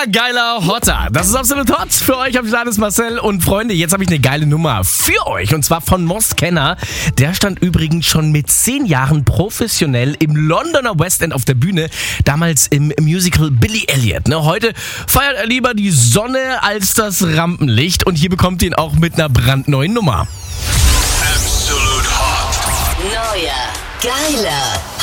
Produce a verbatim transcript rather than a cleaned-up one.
geiler Hotter. Das ist absolut hot für euch. Auf die Lade ist Marcel. Und Freunde, jetzt habe ich eine geile Nummer für euch. Und zwar von Most Kenner. Der stand übrigens schon mit zehn Jahren professionell im Londoner West End auf der Bühne. Damals im Musical Billy Elliot. Ne? Heute feiert er lieber die Sonne als das Rampenlicht. Und hier bekommt ihr ihn auch mit einer brandneuen Nummer. Absolut Hot. Neuer, geiler